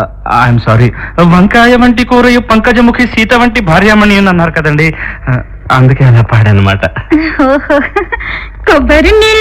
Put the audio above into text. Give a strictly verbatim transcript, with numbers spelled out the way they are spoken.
I'm sorry. వంకాయ వంటి కూరయు పంకజముఖి సీత వంటి భార్యామణి అన్నారు కదండి, అందుకే అలా పాడనమాట. కొబ్బరి నీళ్ళు